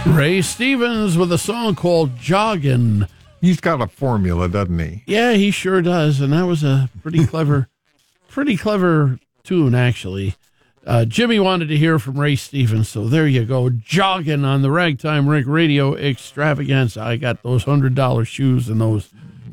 Ray Stevens with a song called Joggin'. He's got a formula, doesn't he? Yeah, he sure does. And that was a pretty clever tune, actually. Jimmy wanted to hear from Ray Stevens, so there you go. Jogging on the Ragtime Rick Radio Extravaganza. I got those $100 shoes and those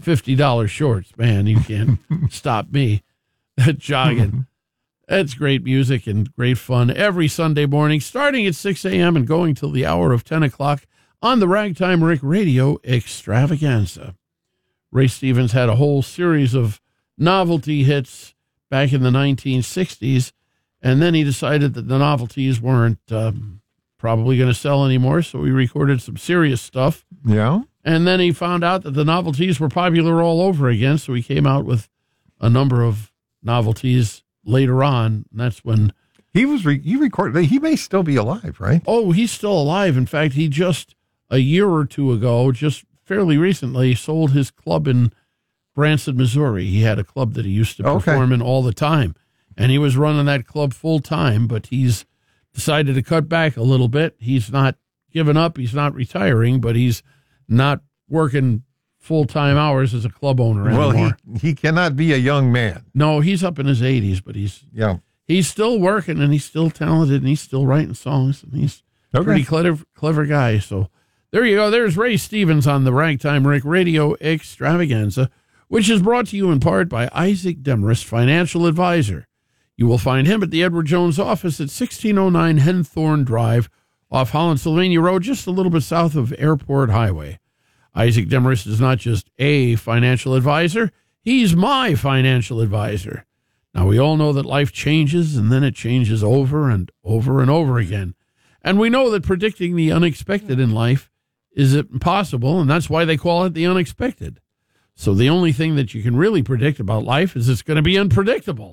$50 shorts. Man, you can't stop me. Jogging. That's great music and great fun every Sunday morning, starting at 6 a.m. and going till the hour of 10 o'clock on the Ragtime Rick Radio Extravaganza. Ray Stevens had a whole series of novelty hits back in the 1960s, and then he decided that the novelties weren't probably going to sell anymore, so he recorded some serious stuff. Yeah. And then he found out that the novelties were popular all over again, so he came out with a number of novelties later on, and that's when... He recorded... He may still be alive, right? Oh, he's still alive. In fact, he just, a year or two ago, just fairly recently, sold his club in Branson, Missouri. He had a club that he used to perform in all the time. And he was running that club full time, but he's decided to cut back a little bit. He's not giving up. He's not retiring, but he's not working full-time hours as a club owner anymore. Well, he cannot be a young man. No, he's up in his 80s, but he's still working, and he's still talented, and he's still writing songs, and he's a pretty clever guy. So there you go. There's Ray Stevens on the Ragtime Rick Radio Extravaganza, which is brought to you in part by Isaac Demarest, financial advisor. You will find him at the Edward Jones office at 1609 Henthorne Drive off Holland, Sylvania Road, just a little bit south of Airport Highway. Isaac Demarest is not just a financial advisor, he's my financial advisor. Now, we all know that life changes, and then it changes over and over and over again. And we know that predicting the unexpected in life is impossible, and that's why they call it the unexpected. So the only thing that you can really predict about life is it's going to be unpredictable.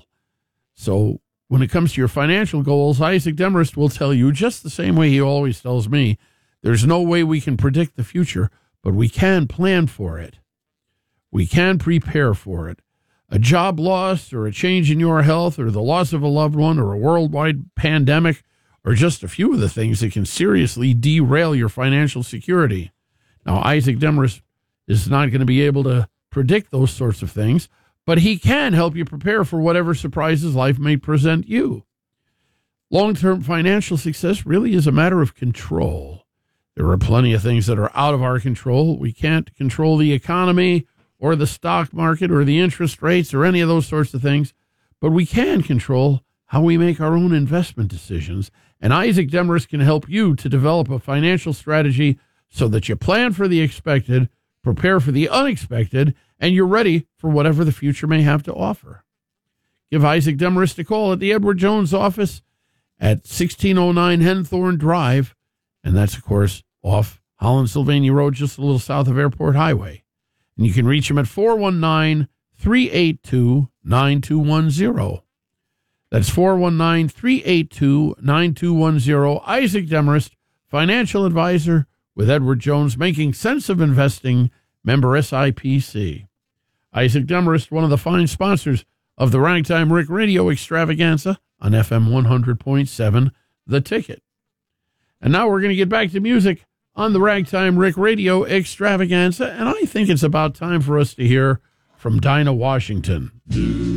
So when it comes to your financial goals, Isaac Demarest will tell you, just the same way he always tells me, there's no way we can predict the future, but we can plan for it. We can prepare for it. A job loss or a change in your health or the loss of a loved one or a worldwide pandemic are just a few of the things that can seriously derail your financial security. Now, Isaac Demarest is not going to be able to predict those sorts of things, but he can help you prepare for whatever surprises life may present you. Long-term financial success really is a matter of control. There are plenty of things that are out of our control. We can't control the economy or the stock market or the interest rates or any of those sorts of things, but we can control how we make our own investment decisions. And Isaac Demarest can help you to develop a financial strategy so that you plan for the expected, prepare for the unexpected, and you're ready for whatever the future may have to offer. Give Isaac Demarest a call at the Edward Jones office at 1609 Henthorne Drive, and that's, of course, off Holland, Sylvania Road, just a little south of Airport Highway. And you can reach him at 419-382-9210. That's 419-382-9210. Isaac Demarest, financial advisor with Edward Jones, making sense of investing, member SIPC. Isaac Demarest, one of the fine sponsors of the Ragtime Rick Radio Extravaganza on FM 100.7, The Ticket. And now we're going to get back to music on the Ragtime Rick Radio Extravaganza, and I think it's about time for us to hear from Dinah Washington.